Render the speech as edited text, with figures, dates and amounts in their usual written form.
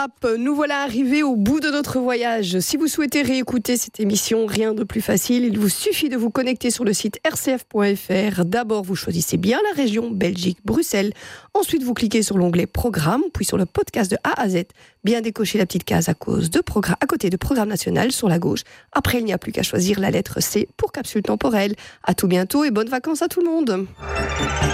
Nous voilà arrivés au bout de notre voyage. Si vous souhaitez réécouter cette émission, rien de plus facile. Il vous suffit de vous connecter sur le site rcf.fr. D'abord, vous choisissez bien la région Belgique, Bruxelles. Ensuite, vous cliquez sur l'onglet Programme, puis sur le podcast de A à Z. Bien décocher la petite case à côté de Programme national sur la gauche. Après, il n'y a plus qu'à choisir la lettre C pour capsule temporelle. À tout bientôt et bonnes vacances à tout le monde.